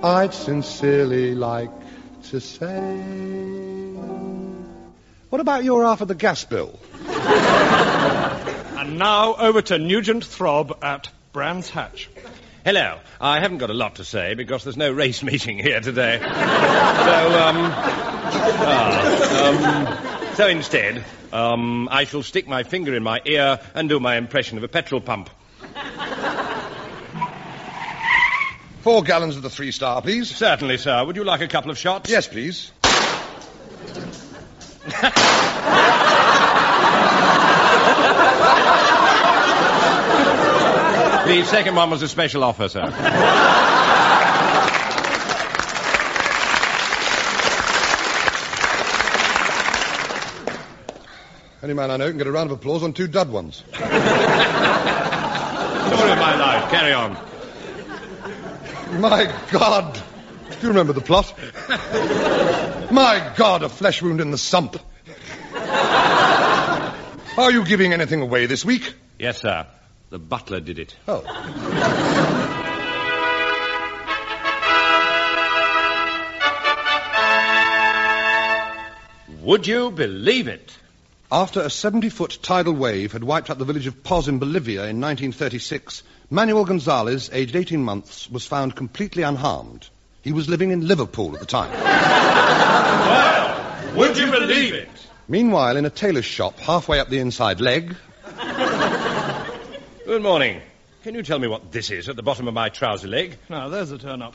I'd sincerely like to say. What about your half of the gas bill? And now over to Nugent Throb at Brands Hatch. Hello. I haven't got a lot to say because there's no race meeting here today. So instead, I shall stick my finger in my ear and do my impression of a petrol pump. 4 gallons of the 3-star, please. Certainly, sir. Would you like a couple of shots? Yes, please. The second one was a special offer, sir. Any man I know can get a round of applause on 2 dud ones. Story of my life. Carry on. My God. Do you remember the plot? My God, a flesh wound in the sump. Are you giving anything away this week? Yes, sir. The butler did it. Oh. Would you believe it? After a 70-foot tidal wave had wiped out the village of Pos in Bolivia in 1936, Manuel Gonzalez, aged 18 months, was found completely unharmed. He was living in Liverpool at the time. Well, would you believe it? Meanwhile, in a tailor's shop, halfway up the inside leg... Good morning. Can you tell me what this is at the bottom of my trouser leg? Now, there's a turn-up.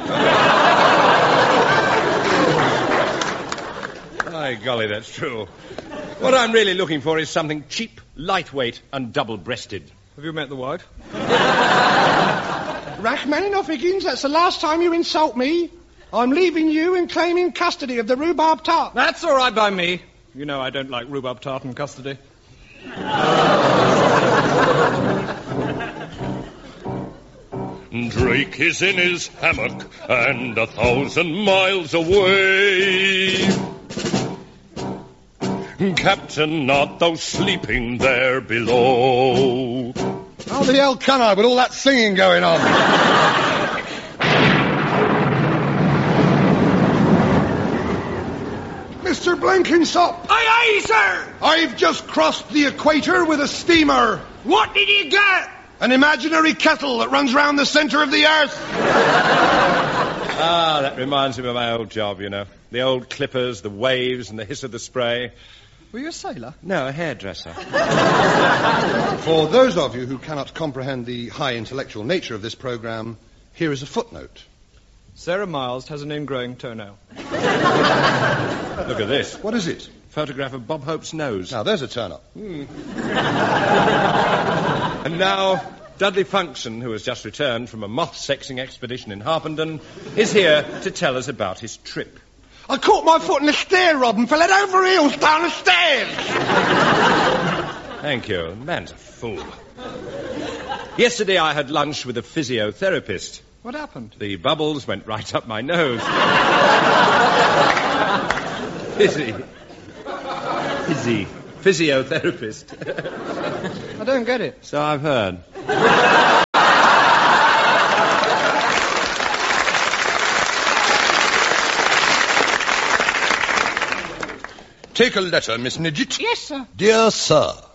My golly, that's true. What I'm really looking for is something cheap, lightweight, and double-breasted. Have you met the wife? Rachmaninoff, Higgins, that's the last time you insult me. I'm leaving you and claiming custody of the rhubarb tart. That's all right by me. You know I don't like rhubarb tart in custody. Drake is in his hammock and 1,000 miles away. Captain, not thou sleeping there below. How the hell can I with all that singing going on? Mr. Blenkinsop! Aye, aye, sir! I've just crossed the equator with a steamer. What did you get? An imaginary kettle that runs round the centre of the earth. Ah, that reminds me of my old job, you know. The old clippers, the waves, and the hiss of the spray. Were you a sailor? No, a hairdresser. For those of you who cannot comprehend the high intellectual nature of this programme, here is a footnote. Sarah Miles has an ingrowing toenail. Look at this. What is it? Photograph of Bob Hope's nose. Now, there's a turn-up. And now, Dudley Function, who has just returned from a moth-sexing expedition in Harpenden, is here to tell us about his trip. I caught my foot in the stair rod and fell head over heels down the stairs. Thank you. The man's a fool. Yesterday I had lunch with a physiotherapist. What happened? The bubbles went right up my nose. Physiotherapist. I don't get it. So I've heard. Take a letter, Miss Nidget. Yes, sir. Dear Sir,